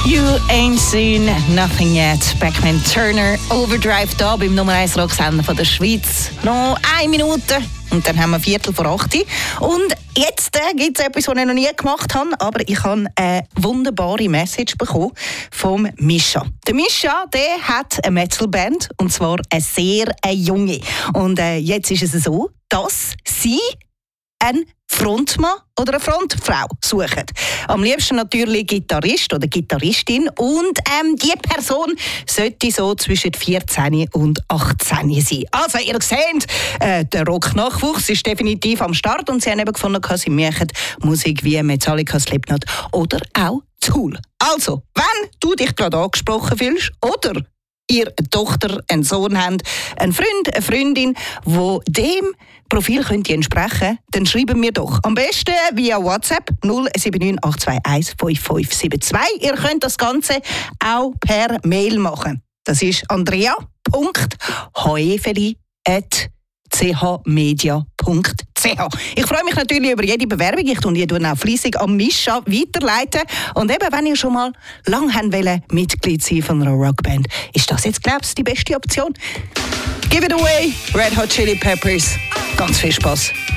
You ain't seen nothing yet. Beckman Turner, Overdrive da beim Nummer 1 Rocksender von der Schweiz. Noch 1 Minute und dann haben wir 7:45. Und jetzt gibt es etwas, was ich noch nie gemacht habe, aber ich habe eine wunderbare Message bekommen vom Mischa. Der Mischa, der hat eine Metalband, und zwar eine sehr junge. Und jetzt ist es so, dass sie einen Frontmann oder eine Frontfrau suchen. Am liebsten natürlich Gitarrist oder Gitarristin, und die Person sollte so zwischen 14 und 18 sein. Also ihr seht, der Rock-Nachwuchs ist definitiv am Start, und sie haben eben gefunden, sie machen Musik wie Metallica, Slipknot oder auch Tool. Also, wenn du dich gerade angesprochen fühlst oder ihr eine Tochter, einen Sohn habt, einen Freund, eine Freundin, wo dem Profil könnt ihr entsprechen, dann schreiben wir doch. Am besten via WhatsApp 079 821 5572. Ihr könnt das Ganze auch per Mail machen. Das ist andrea.heufeli@chmedia.ch. Ich freue mich natürlich über jede Bewerbung. Ich tue die auch fleissig an Mischa weiterleiten. Und eben, wenn ihr schon mal lange Mitglied sein von einer Rockband, ist das jetzt, glaubst du, die beste Option? Give it away, Red Hot Chili Peppers. Ganz viel Spaß.